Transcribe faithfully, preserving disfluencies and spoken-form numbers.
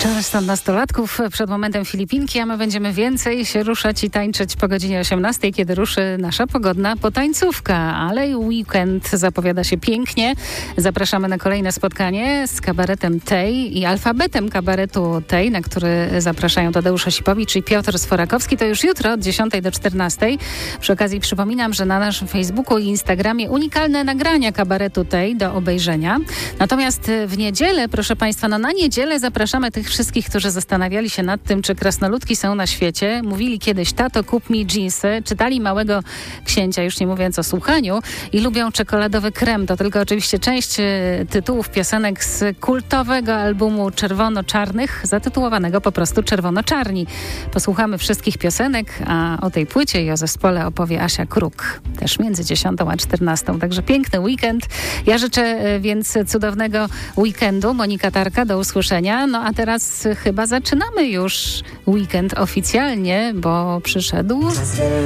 Charleston nastolatków, przed momentem Filipinki, a my będziemy więcej się ruszać i tańczyć po godzinie osiemnastej, kiedy ruszy nasza pogodna potańcówka. Ale i weekend zapowiada się pięknie. Zapraszamy na kolejne spotkanie z kabaretem Tej i alfabetem kabaretu Tej, na który zapraszają Tadeusz Osipowicz i Piotr Sforakowski. To już jutro od dziesiątej do czternastej. Przy okazji przypominam, że na naszym Facebooku i Instagramie unikalne nagrania kabaretu Tej do obejrzenia. Natomiast w niedzielę, proszę Państwa, no na niedzielę zapraszamy tych wszystkich, którzy zastanawiali się nad tym, czy krasnoludki są na świecie. Mówili kiedyś: tato, kup mi dżinsy. Czytali Małego Księcia, już nie mówiąc o słuchaniu, i lubią czekoladowy krem. To tylko oczywiście część tytułów piosenek z kultowego albumu Czerwono-Czarnych, zatytułowanego po prostu Czerwono-Czarni. Posłuchamy wszystkich piosenek, a o tej płycie i o zespole opowie Asia Kruk. Też między dziesiątą a czternastą. Także piękny weekend. Ja życzę więc cudownego weekendu. Monika Tarka, do usłyszenia. No a teraz chyba zaczynamy już weekend oficjalnie, bo przyszedł